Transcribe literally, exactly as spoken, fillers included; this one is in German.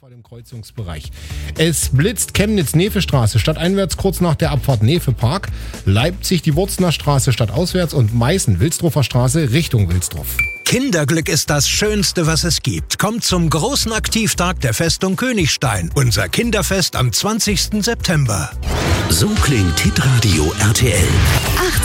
Vor dem Kreuzungsbereich. Es blitzt Chemnitz-Nefe-Straße stadteinwärts kurz nach der Abfahrt Nefe-Park, Leipzig die Wurzner Straße stadtauswärts und Meißen-Wilsdruffer Straße Richtung Wilsdruff. Kinderglück ist das Schönste, was es gibt. Kommt zum großen Aktivtag der Festung Königstein. Unser Kinderfest am zwanzigsten September. So klingt Hitradio R T L.